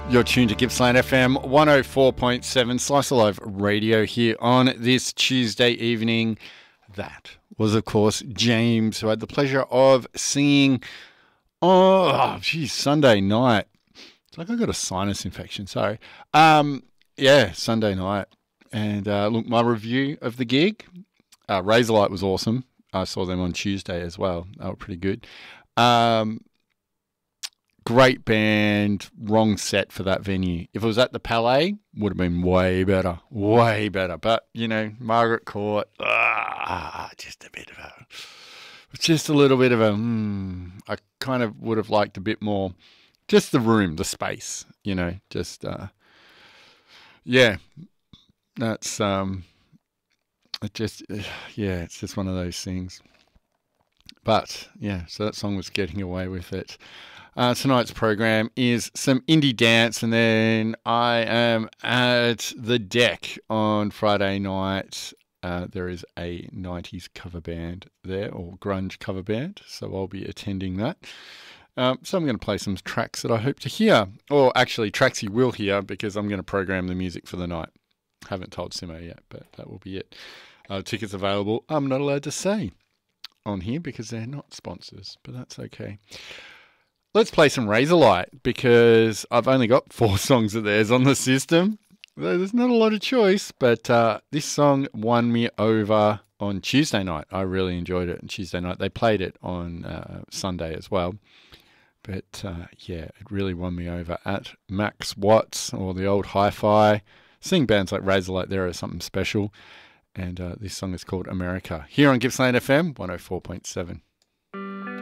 You're tuned to Gippsland FM 104.7 Slice of Life Radio here on this Tuesday evening. That was, of course, James, who had the pleasure of singing Sunday night. It's like I got a sinus infection, sorry. Sunday night. And look, my review of the gig, Razorlight was awesome. I saw them on Tuesday as well. They were pretty good. Great band, wrong set for that venue. If it was at the Palais, would have been way better. But, you know, Margaret Court, just a little bit of a, I kind of would have liked a bit more, just the room, the space, you know, that's, it's just one of those things. But, yeah, so that song was getting away with it. Tonight's program is some indie dance, and then I am at the Deck on Friday night. There is a 90s cover band there, or grunge cover band, so I'll be attending that. So I'm going to play some tracks that I hope to hear, or actually tracks you will hear, because I'm going to program the music for the night. Haven't told Simo yet, but that will be it. Tickets available, I'm not allowed to say on here because they're not sponsors, but that's okay. Let's play some Razorlight, because I've only got 4 songs of theirs on the system. There's not a lot of choice, but this song won me over on Tuesday night. I really enjoyed it on Tuesday night. They played it on Sunday as well. But it really won me over at Max Watts, or the old Hi-Fi. Seeing bands like Razorlight there is something special. And this song is called America, here on Gippsland FM 104.7.